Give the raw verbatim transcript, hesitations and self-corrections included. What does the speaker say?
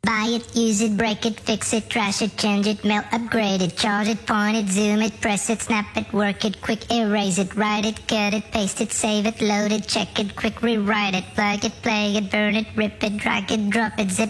Buy it, use it, break it, fix it, trash it, change it, mail, upgrade it, charge it, point it, zoom it, press it, snap it, work it, quick erase it, write it, cut it, paste it, save it, load it, check it, quick rewrite it, plug it, play it, burn it, rip it, drag it, drop it, zip